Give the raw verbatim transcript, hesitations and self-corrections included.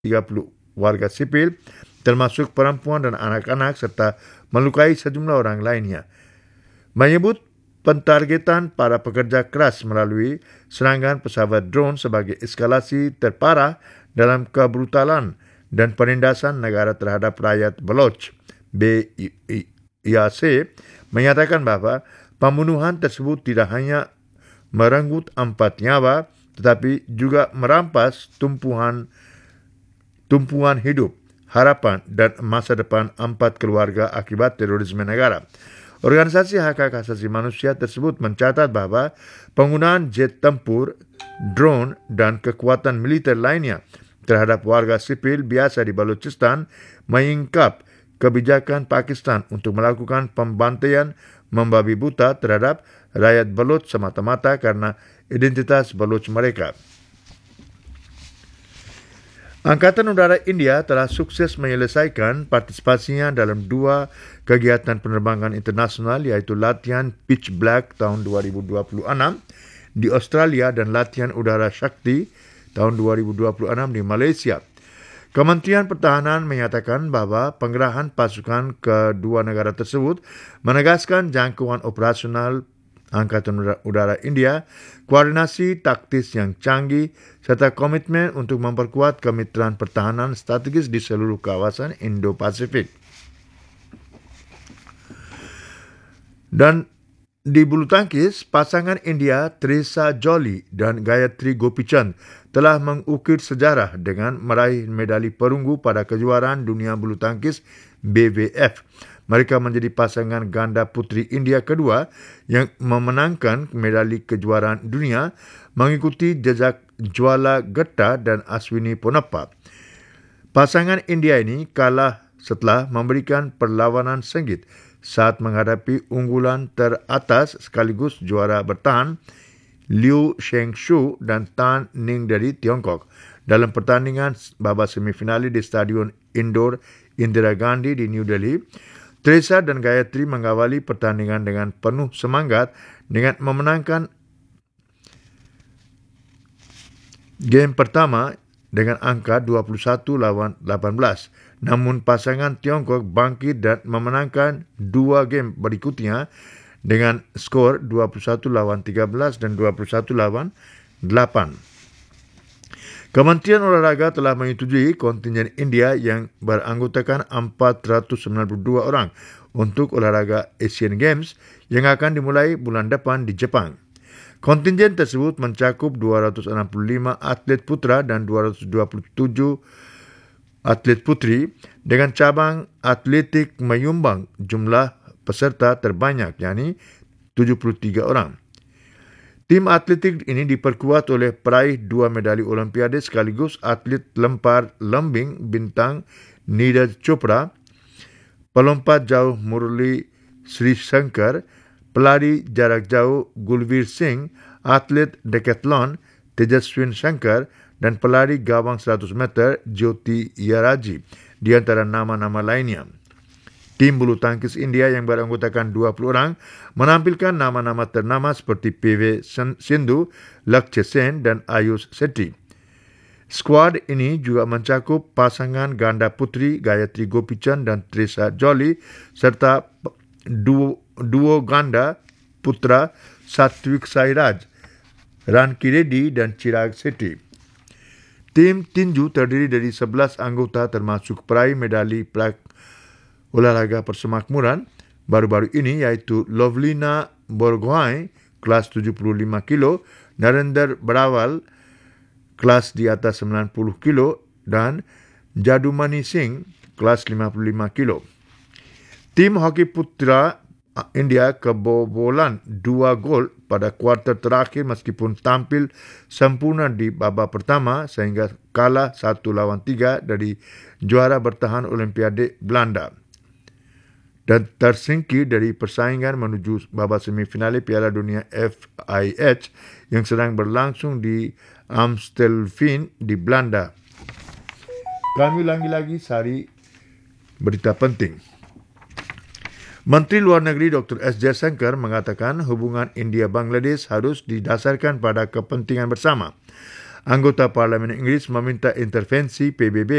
tiga puluh warga sipil, termasuk perempuan dan anak-anak, serta melukai sejumlah orang lainnya. Menyebut pentargetan para pekerja keras melalui serangan pesawat drone sebagai eskalasi terparah dalam kebrutalan dan penindasan negara terhadap rakyat Baloch. B I A C menyatakan bahawa pembunuhan tersebut tidak hanya merenggut empat nyawa, tetapi juga merampas tumpuan tumpuan hidup, harapan dan masa depan empat keluarga akibat terorisme negara. Organisasi hak hak asasi manusia tersebut mencatat bahawa penggunaan jet tempur, drone dan kekuatan militer lainnya terhadap warga sipil biasa di Balochistan mengingkap kebijakan Pakistan untuk melakukan pembantaian membabi buta terhadap rakyat Baloch semata-mata karena identitas Baloch mereka. Angkatan Udara India telah sukses menyelesaikan partisipasinya dalam dua kegiatan penerbangan internasional, iaitu latihan Pitch Black tahun dua ribu dua puluh enam di Australia dan latihan Udara Shakti tahun dua ribu dua puluh enam di Malaysia. Kementerian Pertahanan menyatakan bahawa penggerahan pasukan kedua negara tersebut menegaskan jangkauan operasional Angkatan Udara India, koordinasi taktis yang canggih, serta komitmen untuk memperkuat kemitraan pertahanan strategis di seluruh kawasan Indo-Pasifik. Dan di bulu tangkis, pasangan India Teresa Jolie dan Gayatri Gopichand telah mengukir sejarah dengan meraih medali perunggu pada kejuaraan dunia bulu tangkis B W F. Mereka menjadi pasangan ganda putri India kedua yang memenangkan medali kejuaraan dunia, mengikuti jejak Jwala Gutta dan Aswini Ponnappa. Pasangan India ini kalah setelah memberikan perlawanan sengit saat menghadapi unggulan teratas sekaligus juara bertahan Liu Shengshu dan Tan Ning dari Tiongkok dalam pertandingan babak semifinalis di Stadion Indoor Indira Gandhi di New Delhi. Teresa dan Gayatri mengawali pertandingan dengan penuh semangat dengan memenangkan game pertama dengan angka dua puluh satu lawan lapan belas. Namun pasangan Tiongkok bangkit dan memenangkan dua game berikutnya dengan skor dua puluh satu lawan tiga belas dan dua puluh satu lawan delapan. Kementerian Olahraga telah menyetujui kontingen India yang beranggotakan empat ratus sembilan puluh dua orang untuk olahraga Asian Games yang akan dimulai bulan depan di Jepang. Kontingen tersebut mencakup dua ratus enam puluh lima atlet putra dan dua ratus dua puluh tujuh atlet putri, dengan cabang atletik menyumbang jumlah peserta terbanyak, yakni tujuh puluh tiga orang. Tim atletik ini diperkuat oleh peraih dua medali Olimpiade sekaligus atlet lempar lembing bintang Neeraj Chopra, pelompat jauh Murali Srishankar, pelari jarak jauh Gulveer Singh, atlet decathlon Tejaswin Shankar, dan pelari gawang seratus meter Jyoti Yaraji, di antara nama-nama lainnya. Tim bulu tangkis India yang beranggotakan dua puluh orang menampilkan nama-nama ternama seperti P V Sindhu, Lakshya Sen dan Ayush Shetty. Skuad ini juga mencakup pasangan ganda putri Gayatri Gopichand dan Teresa Jolie serta duo, duo ganda putra Satwik Sairaj, Ranki Reddy dan Chirag Shetty. Tim tinju terdiri dari sebelas anggota termasuk peraih medali plak olahraga persemakmuran baru-baru ini, iaitu Lovelina Borgohain kelas tujuh puluh lima kilo, Narendra Barawal kelas di atas sembilan puluh kilo dan Jadumani Singh kelas lima puluh lima kilo. Tim hoki putra India kebobolan dua gol pada kuarter terakhir meskipun tampil sempurna di babak pertama sehingga kalah satu lawan tiga dari juara bertahan Olimpiade Belanda dan tersingkir dari persaingan menuju babak semifinal Piala Dunia F I H yang sedang berlangsung di Amstelveen di Belanda. Kami ulangi lagi sari berita penting. Menteri Luar Negeri Doktor S. Jaishankar mengatakan hubungan India-Bangladesh harus didasarkan pada kepentingan bersama. Anggota Parlimen Inggeris meminta intervensi P B B